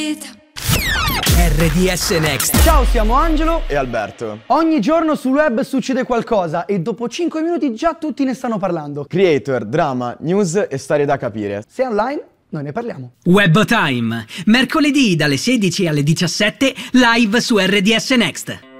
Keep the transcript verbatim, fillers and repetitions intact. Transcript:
R D S Next. Ciao, siamo Angelo e Alberto. Ogni giorno sul web succede qualcosa e dopo cinque minuti già tutti ne stanno parlando. Creator, drama, news e storie da capire. Se è online, noi ne parliamo. Web Time, mercoledì dalle sedici alle diciassette, live su R D S Next.